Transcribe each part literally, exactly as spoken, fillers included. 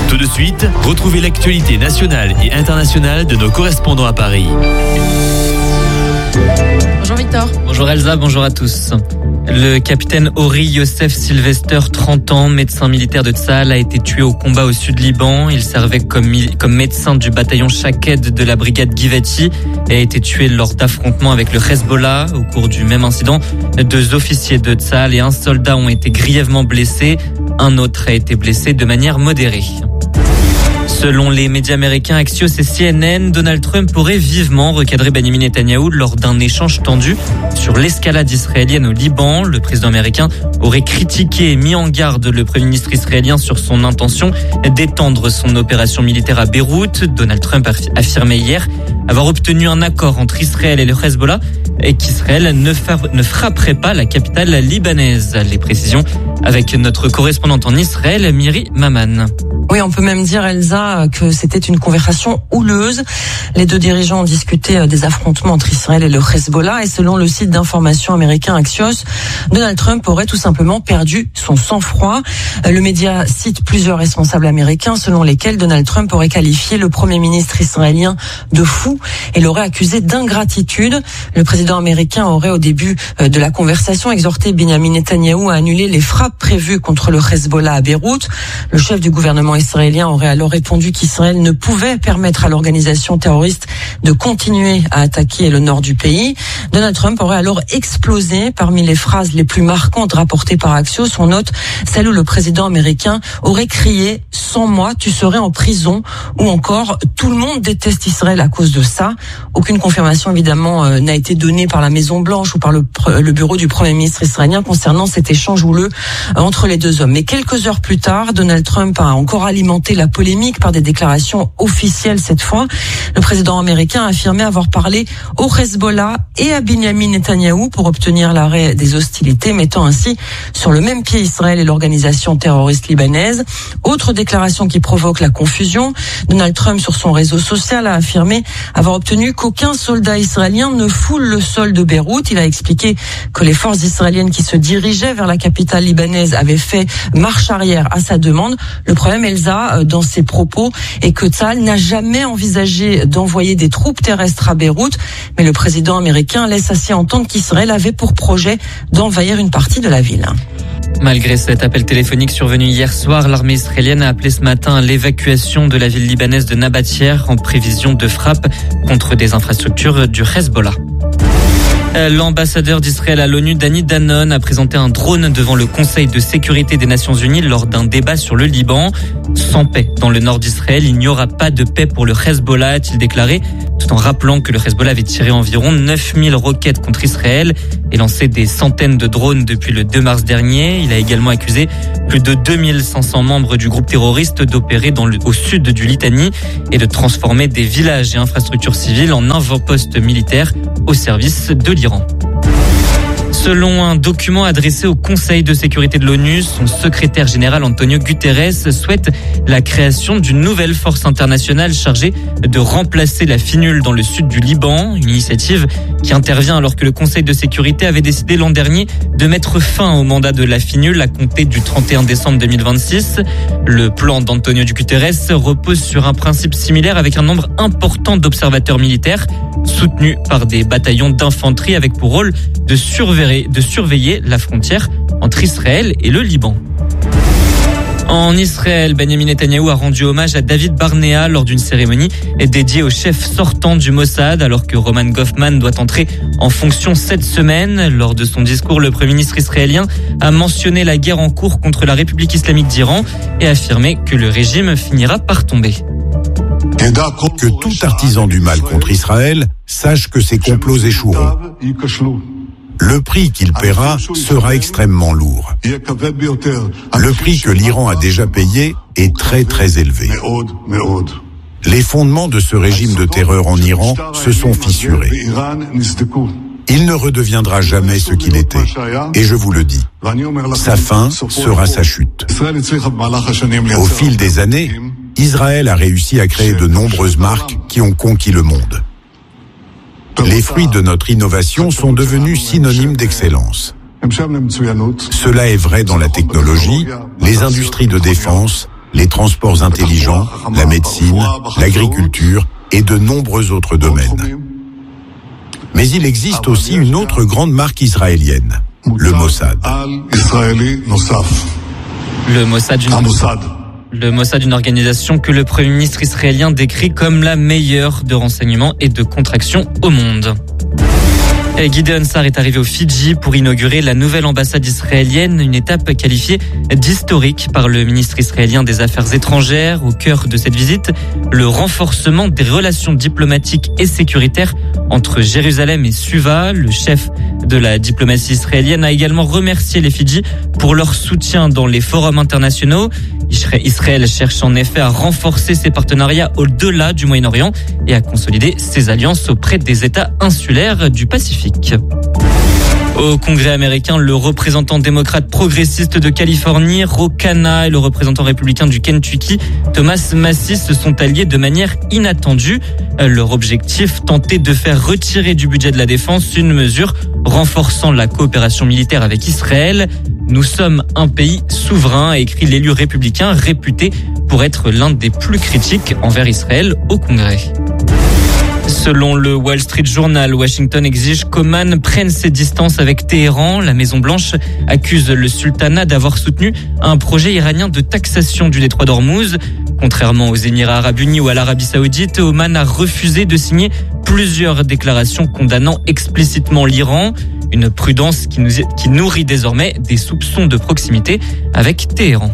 Tout de suite, retrouvez l'actualité nationale et internationale de nos correspondants à Paris. Bonjour Victor. Bonjour Elsa, bonjour à tous. Le capitaine Ori Yosef Sylvester, trente ans, médecin militaire de Tsahal, a été tué au combat au sud Liban. Il servait comme, comme médecin du bataillon Shaked de la brigade Givati et a été tué lors d'affrontements avec le Hezbollah. Au cours du même incident, deux officiers de Tsahal et un soldat ont été grièvement blessés. Un autre a été blessé de manière modérée. Selon les médias américains Axios et C N N, Donald Trump aurait vivement recadré Benjamin Netanyahou lors d'un échange tendu sur l'escalade israélienne au Liban. Le président américain aurait critiqué et mis en garde le premier ministre israélien sur son intention d'étendre son opération militaire à Beyrouth. Donald Trump a affirmé hier avoir obtenu un accord entre Israël et le Hezbollah et qu'Israël ne, ne frapperait pas la capitale libanaise. Les précisions avec notre correspondante en Israël, Miri Maman. Oui, on peut même dire, Elsa, que c'était une conversation houleuse. Les deux dirigeants ont discuté des affrontements entre Israël et le Hezbollah. Et selon le site d'information américain Axios, Donald Trump aurait tout simplement perdu son sang-froid. Le média cite plusieurs responsables américains selon lesquels Donald Trump aurait qualifié le premier ministre israélien de fou et l'aurait accusé d'ingratitude. Le président américain aurait, au début de la conversation, exhorté Benjamin Netanyahou à annuler les frappes prévues contre le Hezbollah à Beyrouth. Le chef du gouvernement israélien aurait alors répondu qu'Israël ne pouvait permettre à l'organisation terroriste de continuer à attaquer le nord du pays. Donald Trump aurait alors explosé. Parmi les phrases les plus marquantes rapportées par Axios, on note celle où le président américain aurait crié « Sans moi, tu serais en prison » ou encore « Tout le monde déteste Israël à cause de ça ». Aucune confirmation évidemment euh, n'a été donnée par la Maison-Blanche ou par le, le bureau du Premier ministre israélien concernant cet échange houleux euh, entre les deux hommes. Mais quelques heures plus tard, Donald Trump a encore alimenter la polémique par des déclarations officielles cette fois. Le président américain a affirmé avoir parlé au Hezbollah et à Benjamin Netanyahou pour obtenir l'arrêt des hostilités, mettant ainsi sur le même pied Israël et l'organisation terroriste libanaise. Autre déclaration qui provoque la confusion. Donald Trump, sur son réseau social, a affirmé avoir obtenu qu'aucun soldat israélien ne foule le sol de Beyrouth. Il a expliqué que les forces israéliennes qui se dirigeaient vers la capitale libanaise avaient fait marche arrière à sa demande. Le problème, Elsa, dans ses propos, est que Tsahal n'a jamais envisagé d'envoyer des troupes terrestres à Beyrouth, mais le président américain laisse ainsi entendre qu'Israël avait pour projet d'envahir une partie de la ville. Malgré cet appel téléphonique survenu hier soir, l'armée israélienne a appelé ce matin à l'évacuation de la ville libanaise de Nabatia en prévision de frappes contre des infrastructures du Hezbollah. L'ambassadeur d'Israël à l'ONU, Danny Danon, a présenté un drone devant le Conseil de sécurité des Nations Unies lors d'un débat sur le Liban. Sans paix dans le nord d'Israël, il n'y aura pas de paix pour le Hezbollah, a-t-il déclaré, tout en rappelant que le Hezbollah avait tiré environ neuf mille roquettes contre Israël et lancé des centaines de drones depuis le deux mars dernier. Il a également accusé plus de deux mille cinq cents membres du groupe terroriste d'opérer dans le, au sud du Litanie et de transformer des villages et infrastructures civiles en avant-postes militaires au service de l'Iran. Selon un document adressé au Conseil de sécurité de l'ONU, son secrétaire général Antonio Guterres souhaite la création d'une nouvelle force internationale chargée de remplacer la FINUL dans le sud du Liban, une initiative qui intervient alors que le Conseil de sécurité avait décidé l'an dernier de mettre fin au mandat de la FINUL à compter du trente et un décembre deux mille vingt-six. Le plan d'Antonio Guterres repose sur un principe similaire avec un nombre important d'observateurs militaires soutenus par des bataillons d'infanterie avec pour rôle de surveiller, de surveiller la frontière entre Israël et le Liban. En Israël, Benjamin Netanyahou a rendu hommage à David Barnea lors d'une cérémonie dédiée au chef sortant du Mossad, alors que Roman Goffman doit entrer en fonction cette semaine. Lors de son discours, le Premier ministre israélien a mentionné la guerre en cours contre la République islamique d'Iran et affirmé que le régime finira par tomber. Que tout artisan du mal contre Israël sache que ces complots échoueront. Le prix qu'il paiera sera extrêmement lourd. Le prix que l'Iran a déjà payé est très très élevé. Les fondements de ce régime de terreur en Iran se sont fissurés. Il ne redeviendra jamais ce qu'il était. Et je vous le dis, sa fin sera sa chute. Au fil des années, Israël a réussi à créer de nombreuses marques qui ont conquis le monde. Les fruits de notre innovation sont devenus synonymes d'excellence. Cela est vrai dans la technologie, les industries de défense les transports intelligents, la médecine, l'agriculture et de nombreux autres domaines. Mais il existe aussi une autre grande marque israélienne, le Mossad. Le Mossad, une... Le Mossad, une organisation que le Premier ministre israélien décrit comme la meilleure de renseignement et de contraction au monde. Gideon Sa'ar est arrivé aux Fidji pour inaugurer la nouvelle ambassade israélienne, une étape qualifiée d'historique par le ministre israélien des Affaires étrangères. Au cœur de cette visite, le renforcement des relations diplomatiques et sécuritaires entre Jérusalem et Suva. Le chef de la diplomatie israélienne a également remercié les Fidji pour leur soutien dans les forums internationaux. Israël cherche en effet à renforcer ses partenariats au-delà du Moyen-Orient et à consolider ses alliances auprès des États insulaires du Pacifique. Au Congrès américain, le représentant démocrate progressiste de Californie, Ro Khanna, et le représentant républicain du Kentucky, Thomas Massis, se sont alliés de manière inattendue. Leur objectif, tenter de faire retirer du budget de la défense une mesure renforçant la coopération militaire avec Israël. Nous sommes un pays souverain, a écrit l'élu républicain réputé pour être l'un des plus critiques envers Israël au Congrès. Selon le Wall Street Journal, Washington exige qu'Oman prenne ses distances avec Téhéran. La Maison-Blanche accuse le sultanat d'avoir soutenu un projet iranien de taxation du détroit d'Ormuz. Contrairement aux Émirats arabes unis ou à l'Arabie saoudite, Oman a refusé de signer plusieurs déclarations condamnant explicitement l'Iran. Une prudence qui, nous, qui nourrit désormais des soupçons de proximité avec Téhéran.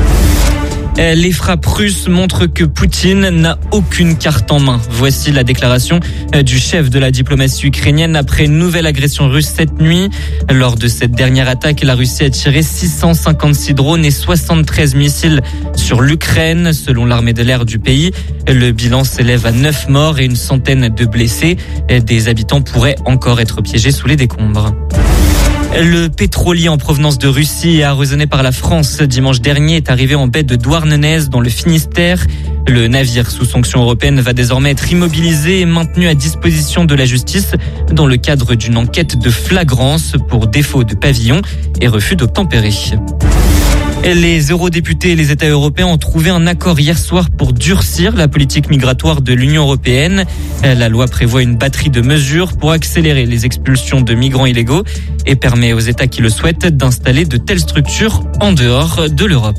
Les frappes russes montrent que Poutine n'a aucune carte en main. Voici la déclaration du chef de la diplomatie ukrainienne après une nouvelle agression russe cette nuit. Lors de cette dernière attaque, la Russie a tiré six cent cinquante-six drones et soixante-treize missiles sur l'Ukraine, selon l'armée de l'air du pays. Le bilan s'élève à neuf morts et une centaine de blessés. Des habitants pourraient encore être piégés sous les décombres. Le pétrolier en provenance de Russie et arraisonné par la France dimanche dernier est arrivé en baie de Douarnenez dans le Finistère. Le navire sous sanction européenne va désormais être immobilisé et maintenu à disposition de la justice dans le cadre d'une enquête de flagrance pour défaut de pavillon et refus d'obtempérer. Les eurodéputés et les États européens ont trouvé un accord hier soir pour durcir la politique migratoire de l'Union européenne. La loi prévoit une batterie de mesures pour accélérer les expulsions de migrants illégaux et permet aux États qui le souhaitent d'installer de telles structures en dehors de l'Europe.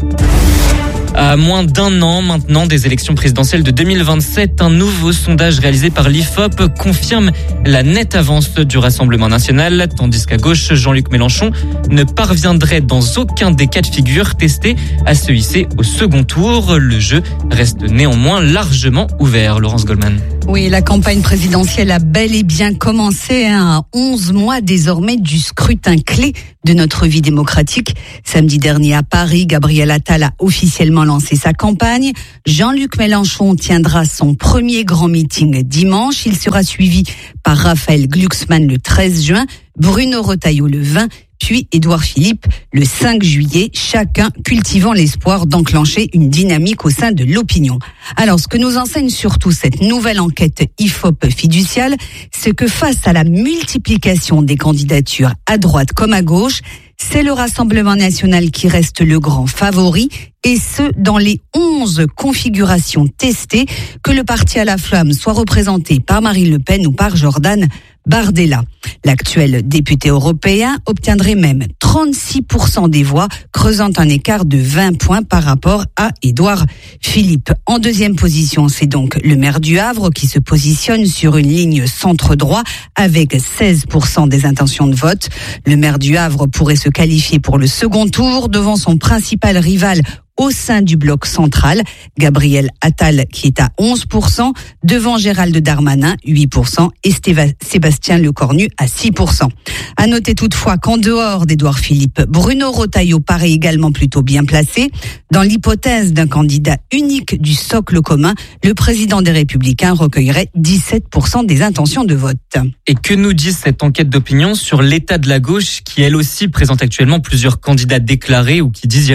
À moins d'un an maintenant des élections présidentielles de deux mille vingt-sept, un nouveau sondage réalisé par l'I F O P confirme la nette avance du Rassemblement national, tandis qu'à gauche, Jean-Luc Mélenchon ne parviendrait dans aucun des cas de figure testés à se hisser au second tour. Le jeu reste néanmoins largement ouvert. Laurence Goldman. Oui, la campagne présidentielle a bel et bien commencé à onze mois désormais du scrutin clé de notre vie démocratique. Samedi dernier à Paris, Gabriel Attal a officiellement lancé sa campagne. Jean-Luc Mélenchon tiendra son premier grand meeting dimanche. Il sera suivi par Raphaël Glucksmann le treize juin, Bruno Retailleau le vingt, puis Édouard Philippe le cinq juillet, chacun cultivant l'espoir d'enclencher une dynamique au sein de l'opinion. Alors, ce que nous enseigne surtout cette nouvelle enquête I F O P fiduciale, c'est que face à la multiplication des candidatures à droite comme à gauche, c'est le Rassemblement national qui reste le grand favori, et ce, dans les onze configurations testées, que le parti à la flamme soit représenté par Marine Le Pen ou par Jordan Bardella. L'actuel député européen obtiendrait même trente-six pour cent des voix, creusant un écart de vingt points par rapport à Édouard Philippe. En deuxième position, c'est donc le maire du Havre qui se positionne sur une ligne centre-droit avec seize pour cent des intentions de vote. Le maire du Havre pourrait se qualifier pour le second tour devant son principal rival au sein du bloc central, Gabriel Attal qui est à onze pour cent, devant Gérald Darmanin, huit pour cent, et Sébastien Lecornu à six pour cent. À noter toutefois qu'en dehors d'Édouard Philippe, Bruno Retailleau paraît également plutôt bien placé. Dans l'hypothèse d'un candidat unique du socle commun, le président des Républicains recueillerait dix-sept pour cent des intentions de vote. Et que nous dit cette enquête d'opinion sur l'état de la gauche qui elle aussi présente actuellement plusieurs candidats déclarés ou qui disent y réfléchir ?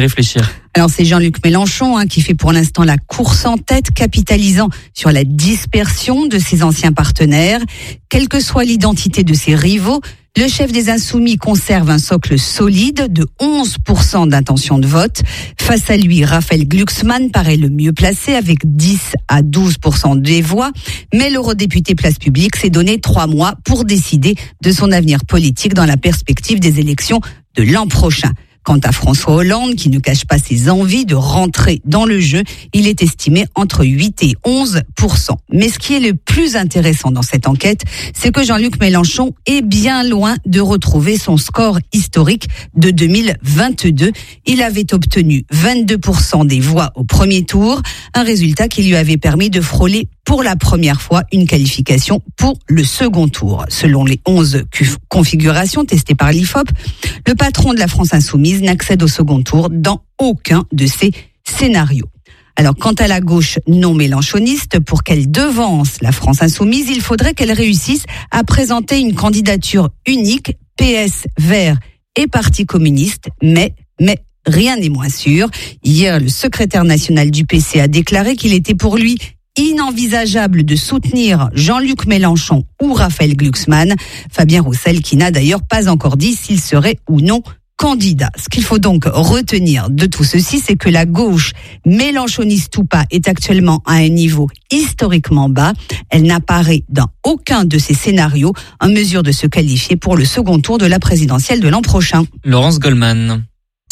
Alors c'est Jean-Luc Mélenchon hein, qui fait pour l'instant la course en tête, capitalisant sur la dispersion de ses anciens partenaires. Quelle que soit l'identité de ses rivaux, le chef des Insoumis conserve un socle solide de onze pour cent d'intention de vote. Face à lui, Raphaël Glucksmann paraît le mieux placé avec dix à douze pour cent des voix. Mais l'eurodéputé Place Publique s'est donné trois mois pour décider de son avenir politique dans la perspective des élections de l'an prochain. Quant à François Hollande, qui ne cache pas ses envies de rentrer dans le jeu, il est estimé entre huit et onze pour cent. Mais ce qui est le plus intéressant dans cette enquête, c'est que Jean-Luc Mélenchon est bien loin de retrouver son score historique de deux mille vingt-deux. Il avait obtenu vingt-deux pour cent des voix au premier tour, un résultat qui lui avait permis de frôler pour la première fois une qualification pour le second tour. Selon les onze configurations testées par l'I F O P, le patron de la France Insoumise n'accède au second tour dans aucun de ces scénarios. Alors, quant à la gauche non mélenchoniste, pour qu'elle devance la France Insoumise, il faudrait qu'elle réussisse à présenter une candidature unique, P S, Verts et Parti communiste, mais, mais, rien n'est moins sûr. Hier, le secrétaire national du P C a déclaré qu'il était pour lui inenvisageable de soutenir Jean-Luc Mélenchon ou Raphaël Glucksmann. Fabien Roussel qui n'a d'ailleurs pas encore dit s'il serait ou non candidat. Ce qu'il faut donc retenir de tout ceci, c'est que la gauche, mélenchoniste ou pas, est actuellement à un niveau historiquement bas. Elle n'apparaît dans aucun de ces scénarios en mesure de se qualifier pour le second tour de la présidentielle de l'an prochain. Laurence Goldman.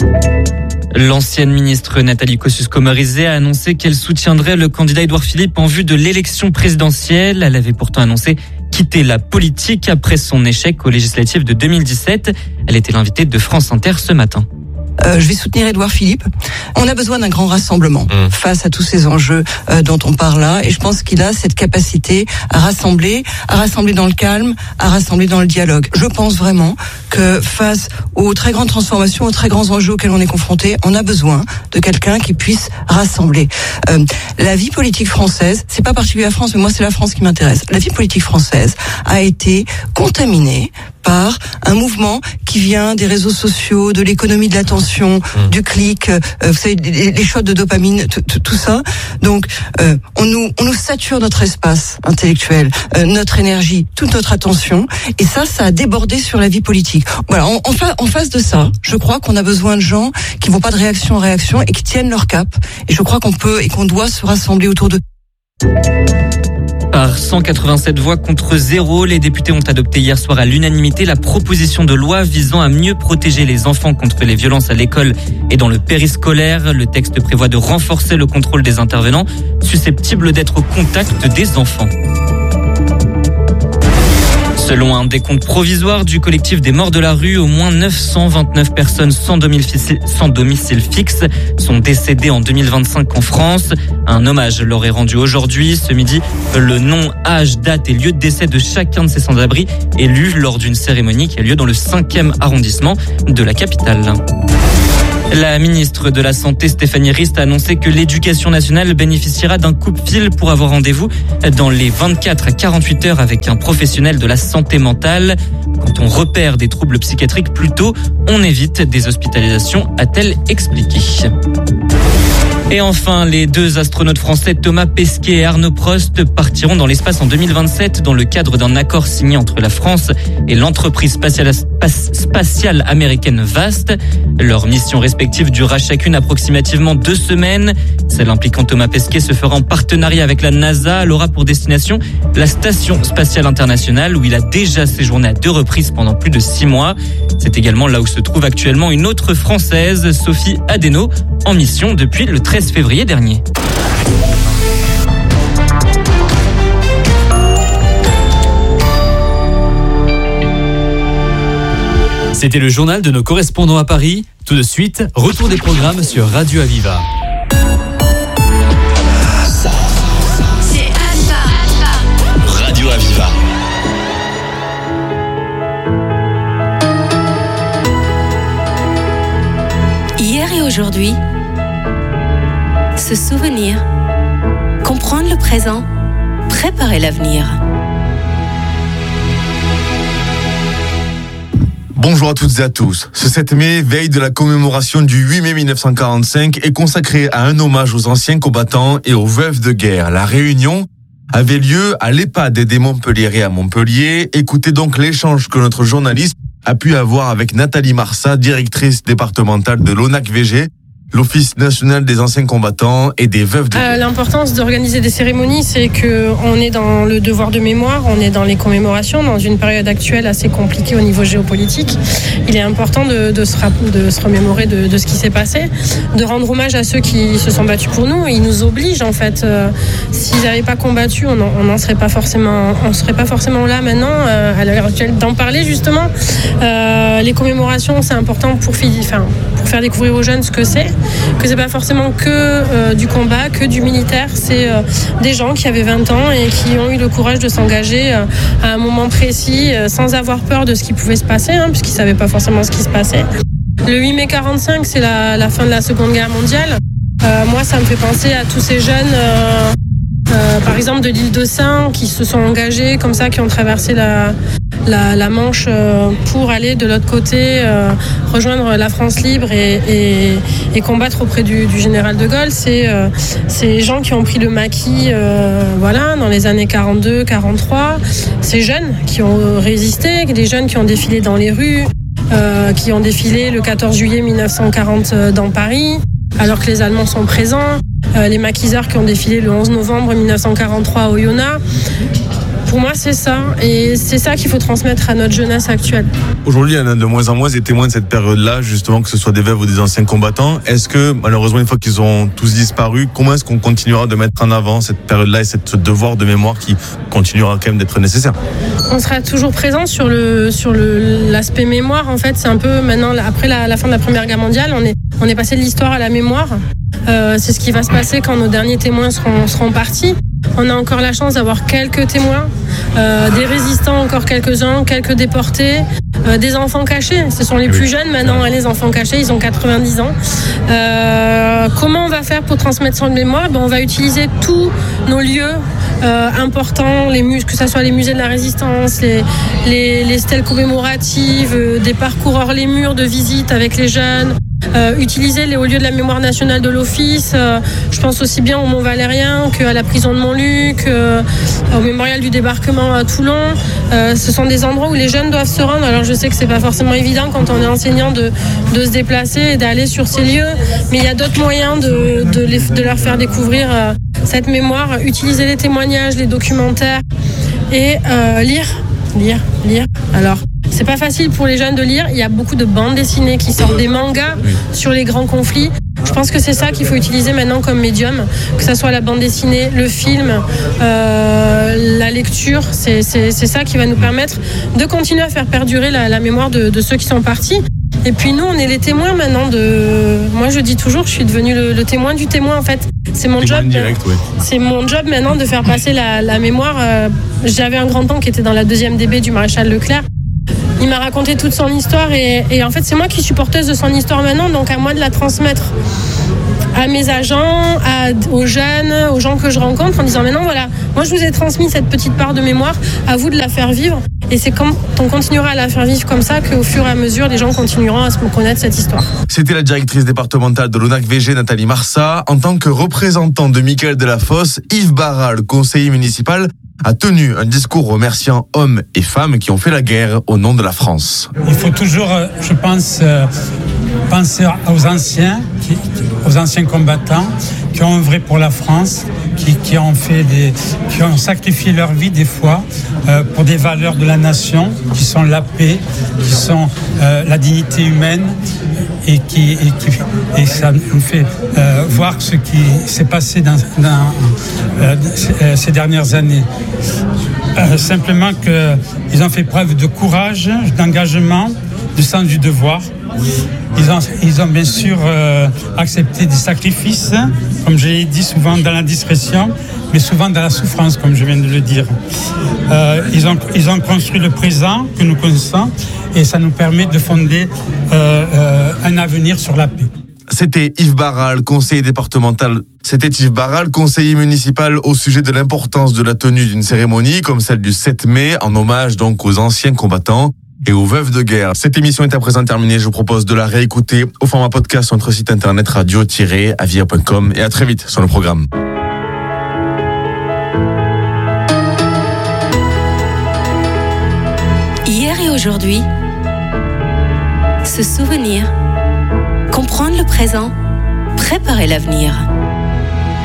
L'ancienne ministre Nathalie Kosciusko-Morizet a annoncé qu'elle soutiendrait le candidat Édouard Philippe en vue de l'élection présidentielle. Elle avait pourtant annoncé quitter la politique après son échec aux législatives de deux mille dix-sept. Elle était l'invitée de France Inter ce matin. Euh, je vais soutenir Édouard Philippe. On a besoin d'un grand rassemblement mmh. face à tous ces enjeux euh, dont on parle là, et je pense qu'il a cette capacité à rassembler, à rassembler dans le calme, à rassembler dans le dialogue. Je pense vraiment que face aux très grandes transformations, aux très grands enjeux auxquels on est confronté, on a besoin de quelqu'un qui puisse rassembler. Euh, la vie politique française, c'est pas particulier à la France, mais moi c'est la France qui m'intéresse. La vie politique française a été contaminée par un mouvement qui vient des réseaux sociaux, de l'économie de l'attention, mmh. du clic, euh, vous savez, les, les shots de dopamine, tout, tout, tout ça. Donc, euh, on nous, on nous sature notre espace intellectuel, euh, notre énergie, toute notre attention, et ça, ça a débordé sur la vie politique. Voilà, en, en, fa- en face de ça, je crois qu'on a besoin de gens qui vont pas de réaction en réaction et qui tiennent leur cap. Et je crois qu'on peut et qu'on doit se rassembler autour de. Par cent quatre-vingt-sept voix contre zéro, les députés ont adopté hier soir à l'unanimité la proposition de loi visant à mieux protéger les enfants contre les violences à l'école et dans le périscolaire. Le texte prévoit de renforcer le contrôle des intervenants susceptibles d'être au contact des enfants. Selon un décompte provisoire du collectif des morts de la rue, au moins neuf cent vingt-neuf personnes sans domicile, sans domicile fixe sont décédées en deux mille vingt-cinq en France. Un hommage leur est rendu aujourd'hui. Ce midi, le nom, âge, date et lieu de décès de chacun de ces sans-abri est lu lors d'une cérémonie qui a lieu dans le cinquième arrondissement de la capitale. La ministre de la Santé, Stéphanie Rist, a annoncé que l'éducation nationale bénéficiera d'un coup-de-fil pour avoir rendez-vous dans les vingt-quatre à quarante-huit heures avec un professionnel de la santé mentale. Quand on repère des troubles psychiatriques plus tôt, on évite des hospitalisations, a-t-elle expliqué. Et enfin, les deux astronautes français Thomas Pesquet et Arnaud Prost partiront dans l'espace en deux mille vingt-sept dans le cadre d'un accord signé entre la France et l'entreprise spatiale, spatiale américaine VAST. Leur mission respective durera chacune approximativement deux semaines. Celle impliquant Thomas Pesquet se fera en partenariat avec la NASA. Elle aura pour destination la Station spatiale internationale où il a déjà séjourné à deux reprises pendant plus de six mois. C'est également là où se trouve actuellement une autre Française, Sophie Adeno, en mission depuis le treize février dernier. C'était le journal de nos correspondants à Paris. Tout de suite, retour des programmes sur Radio Aviva. C'est Radio Aviva. Hier et aujourd'hui, se souvenir, comprendre le présent, préparer l'avenir. Bonjour à toutes et à tous. Ce sept mai, veille de la commémoration du huit mai mille neuf cent quarante-cinq, est consacré à un hommage aux anciens combattants et aux veuves de guerre. La réunion avait lieu à l'EHPAD des Montpelliérais à Montpellier. Écoutez donc l'échange que notre journaliste a pu avoir avec Nathalie Marsat, directrice départementale de l'O N A C V G, l'Office national des anciens combattants et des veuves de guerre. Euh, l'importance d'organiser des cérémonies, c'est qu'on est dans le devoir de mémoire, on est dans les commémorations, dans une période actuelle assez compliquée au niveau géopolitique. Il est important de, de, se, de se remémorer de, de ce qui s'est passé, de rendre hommage à ceux qui se sont battus pour nous. Ils nous obligent en fait. Euh, s'ils n'avaient pas combattu, on n'en serait pas forcément, on serait pas forcément là maintenant, euh, à l'heure actuelle, d'en parler justement. Euh, les commémorations, c'est important pour, enfin, pour faire découvrir aux jeunes ce que c'est. Que c'est pas forcément que euh, du combat, que du militaire, c'est euh, des gens qui avaient vingt ans et qui ont eu le courage de s'engager euh, à un moment précis, euh, sans avoir peur de ce qui pouvait se passer, hein, puisqu'ils savaient pas forcément ce qui se passait. Le huit mai quarante-cinq, c'est la, la fin de la Seconde Guerre mondiale. Euh, moi, ça me fait penser à tous ces jeunes, euh, euh, par exemple de l'île de Sein, qui se sont engagés comme ça, qui ont traversé la La, la Manche euh, pour aller de l'autre côté, euh, rejoindre la France libre et, et, et combattre auprès du, du général de Gaulle. C'est euh, ces gens qui ont pris le maquis euh, voilà, dans les années quarante-deux quarante-trois. Ces jeunes qui ont résisté, des jeunes qui ont défilé dans les rues, euh, qui ont défilé le quatorze juillet mille neuf cent quarante dans Paris, alors que les Allemands sont présents. Euh, les maquisards qui ont défilé le onze novembre mille neuf cent quarante-trois au Oyonnax. Pour moi, c'est ça. Et c'est ça qu'il faut transmettre à notre jeunesse actuelle. Aujourd'hui, il y en a de moins en moins des témoins de cette période-là, justement, que ce soit des veuves ou des anciens combattants. Est-ce que, malheureusement, une fois qu'ils ont tous disparu, comment est-ce qu'on continuera de mettre en avant cette période-là et ce devoir de mémoire qui continuera quand même d'être nécessaire? On sera toujours présent sur le sur le, l'aspect mémoire. En fait, c'est un peu maintenant, après la, la fin de la Première Guerre mondiale, on est, on est passé de l'histoire à la mémoire. Euh, c'est ce qui va se passer quand nos derniers témoins seront, seront partis. On a encore la chance d'avoir quelques témoins, euh, des résistants encore quelques-uns, quelques déportés, euh, des enfants cachés. Ce sont les plus jeunes maintenant, hein, les enfants cachés, ils ont quatre-vingt-dix ans. Euh, comment on va faire pour transmettre cette mémoire? Ben, on va utiliser tous nos lieux euh, importants, les mus- que ce soit les musées de la Résistance, les, les, les stèles commémoratives, euh, des parcours hors les murs de visite avec les jeunes. Euh, utiliser les hauts lieux de la mémoire nationale de l'Office. Euh, je pense aussi bien au Mont Valérien qu'à la prison de Montluc, euh, au mémorial du débarquement à Toulon. Euh, ce sont des endroits où les jeunes doivent se rendre. Alors je sais que c'est pas forcément évident quand on est enseignant de, de se déplacer et d'aller sur ces lieux, mais il y a d'autres moyens de, de, les, de leur faire découvrir euh, cette mémoire. Utiliser les témoignages, les documentaires et euh, lire, lire, lire. Alors c'est pas facile pour les jeunes de lire. Il y a beaucoup de bandes dessinées qui sortent, des mangas sur les grands conflits. Je pense que c'est ça qu'il faut utiliser maintenant comme médium, que ce soit la bande dessinée, le film, euh, la lecture. C'est, c'est, c'est ça qui va nous permettre de continuer à faire perdurer la, la mémoire de, de ceux qui sont partis. Et puis nous, on est les témoins maintenant de... Moi, je dis toujours, je suis devenue le, le témoin du témoin, en fait. C'est mon job. Direct, ouais. C'est mon job maintenant de faire passer la, la mémoire. Euh, j'avais un grand-oncle qui était dans la deuxième D B du maréchal Leclerc. Il m'a raconté toute son histoire et, et en fait c'est moi qui suis porteuse de son histoire maintenant, donc à moi de la transmettre à mes agents, à, aux jeunes, aux gens que je rencontre en disant mais non voilà, moi je vous ai transmis cette petite part de mémoire, à vous de la faire vivre et c'est quand on continuera à la faire vivre comme ça qu'au fur et à mesure les gens continueront à se connaître cette histoire. C'était la directrice départementale de l'O N A C V G, Nathalie Marsat. En tant que représentant de Michael Delafosse, Yves Barral, conseiller municipal, a tenu un discours remerciant hommes et femmes qui ont fait la guerre au nom de la France. Il faut toujours, je pense, penser aux anciens, qui, aux anciens combattants qui ont œuvré pour la France, qui, qui ont fait des, qui ont sacrifié leur vie des fois euh, pour des valeurs de la nation, qui sont la paix, qui sont euh, la dignité humaine, et qui, et qui et ça nous fait euh, voir ce qui s'est passé dans, dans euh, ces dernières années. Euh, simplement qu'ils ont fait preuve de courage, d'engagement, du sens du devoir. Ils ont, ils ont bien sûr euh, accepté des sacrifices, comme je l'ai dit, souvent dans la discrétion, mais souvent dans la souffrance, comme je viens de le dire. Euh, ils, ont, ils ont construit le présent que nous connaissons et ça nous permet de fonder euh, euh, un avenir sur la paix. C'était Yves Barral, conseiller départemental. C'était Yves Barral, conseiller municipal au sujet de l'importance de la tenue d'une cérémonie comme celle du sept mai, en hommage donc aux anciens combattants. et aux veuves de guerre. Cette émission est à présent terminée. Je vous propose de la réécouter au format podcast sur notre site internet radio tiret avivra point com et à très vite sur le programme. Hier et aujourd'hui, se souvenir, comprendre le présent, préparer l'avenir.